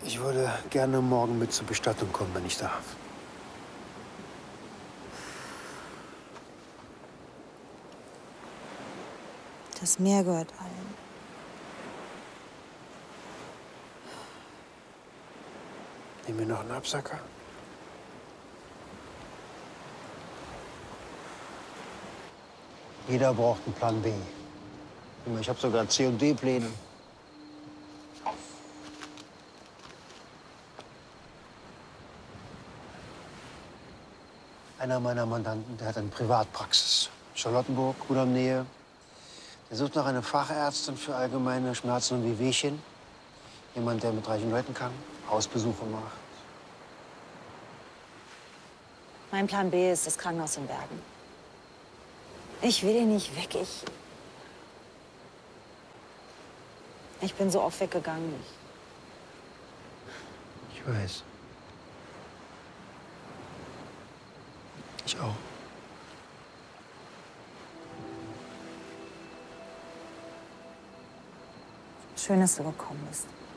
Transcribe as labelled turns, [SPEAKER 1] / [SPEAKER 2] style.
[SPEAKER 1] Ich würde gerne morgen mit zur Bestattung kommen, wenn ich darf.
[SPEAKER 2] Das Meer gehört allen.
[SPEAKER 1] Nehmen wir noch einen Absacker? Jeder braucht einen Plan B. Ich habe sogar C- und D-Pläne. Einer meiner Mandanten, der hat eine Privatpraxis. Charlottenburg, Kudam-Nähe. Der sucht nach einer Fachärztin für allgemeine Schmerzen und Wehwehchen. Jemand, der mit reichen Leuten kann, Hausbesuche macht.
[SPEAKER 2] Mein Plan B ist das Krankenhaus in Bergen. Ich will hier nicht weg. Ich bin so oft weggegangen.
[SPEAKER 1] Ich weiß. Ich auch.
[SPEAKER 2] Schön, dass du gekommen bist.